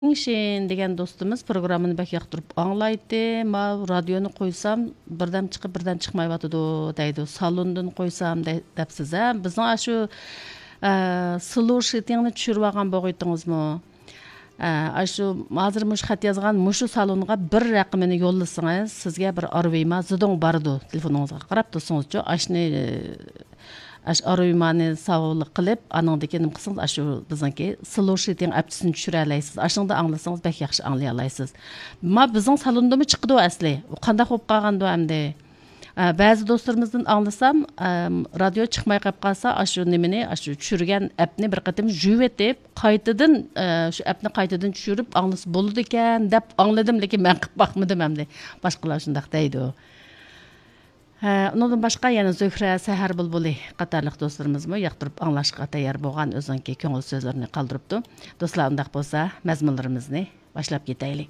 Шен деген достымыз программаны бәк яқтырып аңлайды. Ма радионы қойсам, бірден шығып, бірден шықмай батыды дейді. Салондан қойсам депсіз. Біздің ашу слушатыңны түшіріп алған боғыйтыңыз мо? Ашу азыр мұш хат yazған мұшу салонға бір рақымыны yollasыңыз, сізге бір арвейма зыдың барды телефоныңызға қарап тұрсыңыз жо. Arıymani sağlık qilib, anındaki nim qısınız, aşı bizimki slушайтын aptisini düşürə alaysiz. Aşında anlasanız bək yaxşı anlay alaysiz. Ma bizim salonda mı çıxdı o əsli? O qanda xo'p qalğandı əmdi. Bəzi dostlarımızdan anlasam, radio çıxmay qap qalsa, aşı nimini, aşı düşürgən appni bir qatım jüv etib, qaytadan şu appni qaytadan düşürüb anlası boludu ekan deb anladım, lekin mən qıb baxmadım əmdi. Başqalar şundaq deydi o. Ondan başqa yana Zöhrə, Səhər Bulbuli qatarlıq dostlarımız mı yaqtırıb anlaşqa tayar bolğan özünki köngül sözlərini qaldırıbdı. Dostlar, undaq bolsa məzmunlarımızı başlap ketəylik.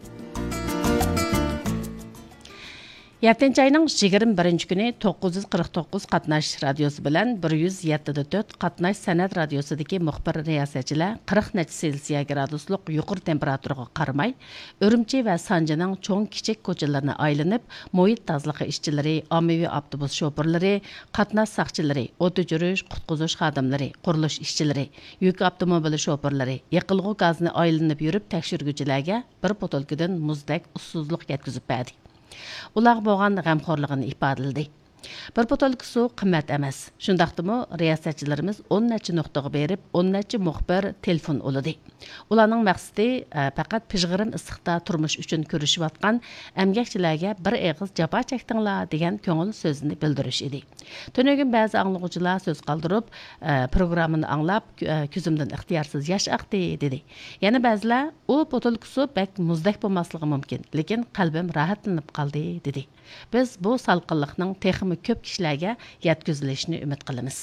7 ayının 21 günü 949 qatnaş radiosu bilan 174 qatnaş sənət radiosidagi muxbir riyasətçilər 40 neçə Selsiya gradusluq yuqur temperaturga qaramay, Ürümçi və Sancı'nın çoğun kiçik koçalarına aylanıb, muhit tazlığı işçiləri, ammavi avtobus şoförləri, qatnaş saqçıları, o't o'chirish, qutquzush xodimlari, qurilish ishchilari, yük avtomobili şoförləri, yiqilg'u gazni aylanib yurib tekshirguvchilarga bir botolkadan muzdek ussuzluq yetkazib berdi. Ular bo'lgan g'amxo'rligini ifodaladi. Bir botolka suv qimmat emas. Shundaqdimi riyosatchilarimiz 10 necha nuqtaga berib, 10 necha muxbir telefon oladi. Ularning maqsadi faqat pijg'irim issiqda turmush uchun ko'rishayotgan emgakchilarga bir eg'iz jafo chekdinglar degan ko'ngil so'zini bildirish edi. Tunugin ba'zi anglovchilar so'z qoldirib, programmani anglab, ko'zimdan ixtiyorsiz yosh aqdi dedi. Yana ba'zilar u botolka suv bak muzdek bo'lmasligi mumkin, lekin qalbim rohatlanib qoldi dedi. Biz bu salqinlikning texmi ko'p kishilarga yetkazilishini umid qilamiz.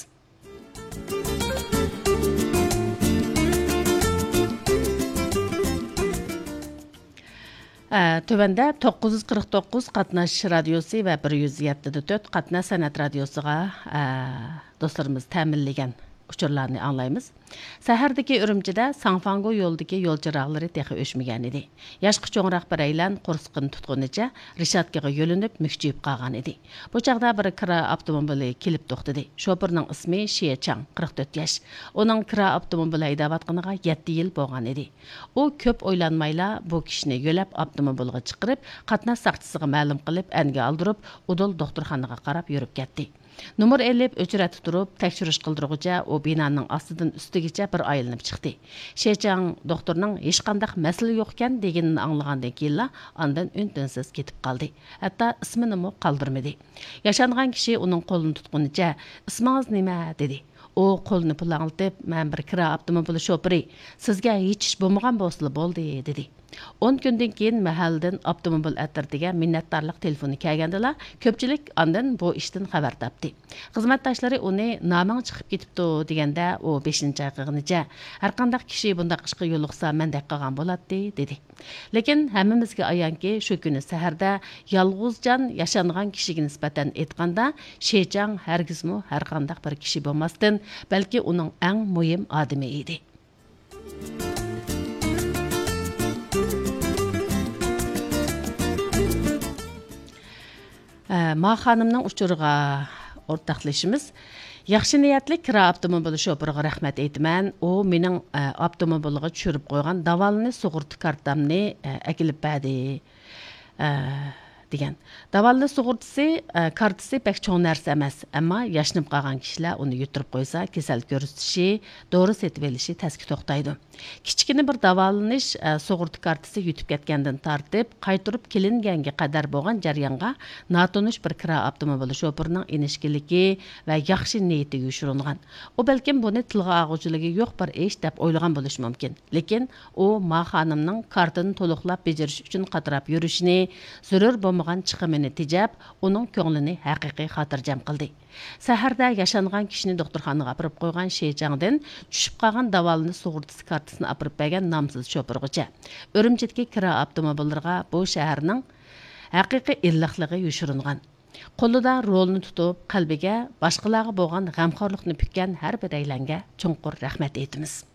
Tövəndə 949 qatnaş radiosu və 174 qatnaş sənət radiosiga dostlarımız təminləyən uçurlarını anlayımız. Səhərdəki Ürümçidə Sanfango yoldakı yol çıraqları texi öşməyən idi. Yaşqı çoğunraq bir aylan qorsqını tutqunicha Rishadkaga yo'linib mükçüyüb qalğan idi. Bu çağda bir kira avtomobili kelib to'xtadi. Şoförning ismi Xie Chang, 44 yaş. Onun kira avtomobili haydavatqaniga 7 yil bo'lgan edi. U ko'p o'ylanmayla bu kishini yo'lab avtomobilga chiqarib, qatnash saqchisiga ma'lum qilib, anga oldirib, udul doktorxonaga qarab yurib ketdi. Numar elib öçürəti durub, təkşürüş qıldırğıca o binanın astıdan üstügəcə bir aylanıb çıxdı. Şeçang doktorunun heç qandaq məsələ yoxkən deganini anlağandan keyinla andan ündünsiz ketib qaldı. Hətta ismini mı qaldırmadı. Yaşanğan kişi onun qolunu tutqunicha, "İsmingiz nima?" dedi. O qolunu pullanıltıb, "Mən bir kira avtomobili şoförü, sizga hech ish bo'lmagan bo'lsa bo'ldi" dedi. 10 gündən keyin mahaldan avtomobil ətirdiga minnətdarlıq telefonu kəlgəndilə, köpçülük andan bu işdən xəbər tapdı. Xizmətdaşları onu namın çıxıb getibdi degəndə o 5-ci ayqığınıca, hər qandaq kişi bundaq işqə yoluqsa məndək qalğan bolatdı, dedi. Lekin həmmimizə ayan ki, şu günü səhərdə yalğuzcan yaşanğan kişiyə nisbətən etqanda, Şeçang hərgizmi hər qandaq bir kişi bolmasdan, bəlkə onun ən mühim adımı idi. Ma xanımның uçuruğa ortaqlaşımız. Yaxşı niyetli kira avtomobili şoförüge rahmet eytiman. O mening avtomobiliga tushirib qo'ygan davalını sug'urta kartamni akilib berdi degan. Davallı sug'urtasi kartasi pek cho'ng narsa emas, ammo yashnib qolgan kishilar uni yutirib qo'ysa, kasal ko'rsatishi, dori setib olishi tasga to'xtaydi. Kichkina bir davolanish sug'urta kartasi yutib ketgandan tortib, qaytirib kelinganga qadar bo'lgan jarayonga notanish bir kira avtomobili shofirining inishkiligi va yaxshi niyatiga yoshiringan. U balkim buni tilga og'uvchiligi yo'q bir ish deb o'ylagan bo'lishi mumkin. Lekin u ma xonimning kartini to'liqlab bajarish uchun qatirab yurishini, zarur bo'lmagan chiqimini tejab, uning ko'nglini haqiqiy xotirjam qildi. Səhərdə yaşanğan kişini doktorxanaga apırıb qoyğan Şeçangdan düşüb qalğan davalını sug'urtasi kartasını apırıb bəgən namsız şoförgücə. Ürümçidəki kira avtomobillərə bu şəhərinin haqiqiy illiqlığı yoshiringan. Qo'lida rolni tutib, qalbiga boshqalarga bo'lgan g'amxo'rlikni pükkan har bir aylanga chunqur rahmat aytamiz.